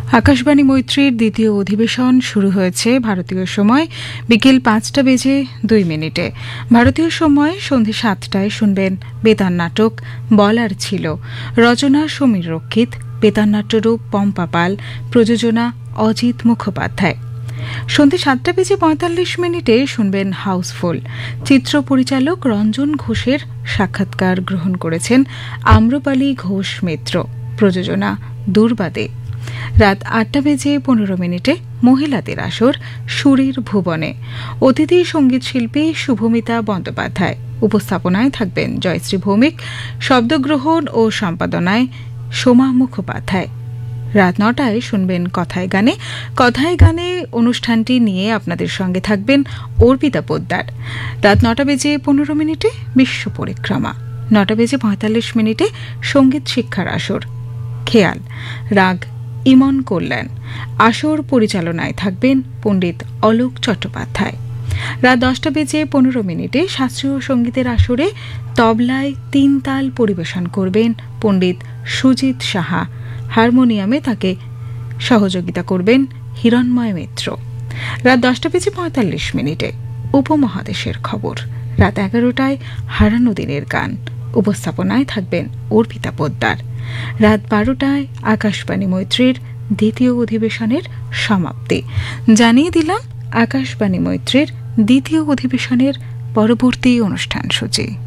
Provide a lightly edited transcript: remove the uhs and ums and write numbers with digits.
আকাশবাণী মৈত্রীর দ্বিতীয় অধিবেশন শুরু হয়েছে ভারতীয় সময় বিকেল 5:02। ভারতীয় সময় সন্ধে 7টায় শুনবেন বেতার নাটক বলার ছিল। রচনা সমীর রক্ষিত, বেতার নাট্যরূপ পম্পা পাল, প্রযোজনা অজিত মুখোপাধ্যায়। সন্ধে 7:45 শুনবেন হাউসফুল। চিত্র পরিচালক রঞ্জন ঘোষের সাক্ষাৎকার গ্রহণ করেছেন আম্রপালি ঘোষ মিত্র। প্রযোজনা দুর্বাদে। রাত 8:15 মহিলাদের আসর সুরের ভুবনে। অতিথি সঙ্গীত শিল্পী শুভমিতা বন্দ্যোপাধ্যায়। উপস্থাপনায় থাকবেন জয়শ্রী ভৌমিক, শব্দগ্রহণ ও সম্পাদনায় সোমা মুখোপাধ্যায়। রাত 9টায় শুনবেন কথায় গানে। কথায় গানে অনুষ্ঠানটি নিয়ে আপনাদের সঙ্গে থাকবেন অর্পিতা পোদ্দার। রাত 9:15 বিশ্ব পরিক্রমা। 9:45 সঙ্গীত শিক্ষার আসর খেয়াল, রাগ ইমন কল্যাণ। আসর পরিচালনায় থাকবেন পণ্ডিত অলোক চট্টোপাধ্যায়। রাত 10:15 শাস্ত্রীয় সঙ্গীতের আসরে তবলায় 3 তাল পরিবেশন করবেন পণ্ডিত সুজিত সাহা। হারমোনিয়ামে তাকে সহযোগিতা করবেন হিরণময় মিত্র। রাত 10:45 উপমহাদেশের খবর। রাত 11টায় হারানো দিনের গান। উপস্থাপনায় থাকবেন অর্পিতা পোদ্দার। রাত 12টায় আকাশবাণী মৈত্রীর দ্বিতীয় অধিবেশনের সমাপ্তি। জানিয়ে দিলাম আকাশবাণী মৈত্রীর দ্বিতীয় অধিবেশনের পরবর্তী অনুষ্ঠান সূচি।